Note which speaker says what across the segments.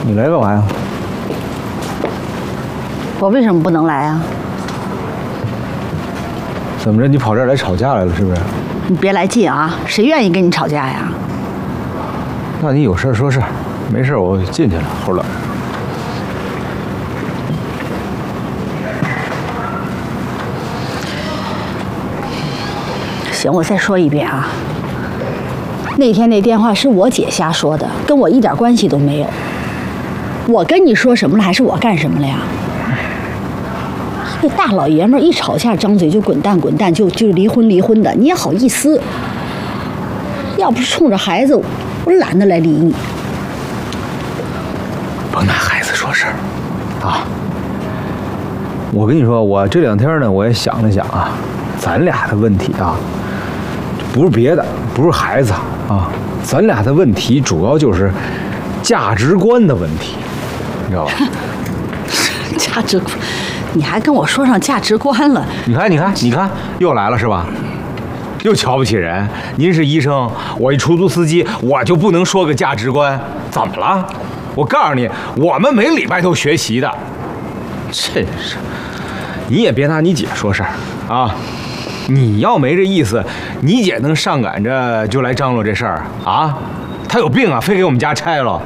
Speaker 1: 你来干嘛呀？
Speaker 2: 我为什么不能来啊？
Speaker 1: 怎么着？你跑这儿来吵架来了是不是？
Speaker 2: 你别来劲啊！谁愿意跟你吵架呀？
Speaker 1: 那你有事说事，没事我进去了，齁冷。
Speaker 2: 行，我再说一遍啊。那天那电话是我姐瞎说的，跟我一点关系都没有。我跟你说什么了，还是我干什么了呀？这大老爷们儿一吵架，张嘴就滚蛋滚蛋，就离婚离婚的，你也好意思？要不是冲着孩子，我懒得来理你。
Speaker 1: 甭拿孩子说事儿，啊！我跟你说，我这2天呢，我也想了想啊，咱俩的问题啊，不是别的，不是孩子啊，咱俩的问题主要就是价值观的问题，你知道吧？
Speaker 2: 价值观，你还跟我说上价值观了？
Speaker 1: 你看，又来了是吧？又瞧不起人。您是医生，我一出租司机，我就不能说个价值观？怎么了？我告诉你，我们每礼拜都学习的。真是，你也别拿你姐说事儿啊！你要没这意思，你姐能上赶着就来张罗这事儿啊？她有病啊，非给我们家拆了。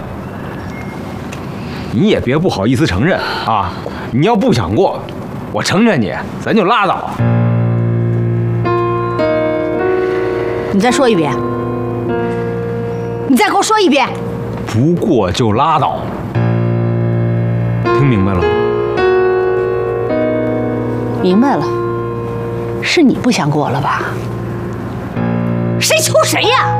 Speaker 1: 你也别不好意思承认啊！你要不想过，我承认你，咱就拉倒。
Speaker 2: 你再说一遍，你再给我说一遍。
Speaker 1: 不过就拉倒，听明白了吗？
Speaker 2: 明白了，是你不想过了吧？谁求谁呀？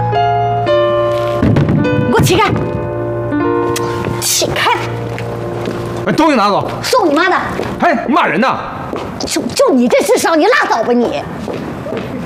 Speaker 2: 你给我起开！起开！
Speaker 1: 把东西拿走！
Speaker 2: 送你妈的！
Speaker 1: 哎，骂人呢！
Speaker 2: 就你这智商，你拉倒吧你！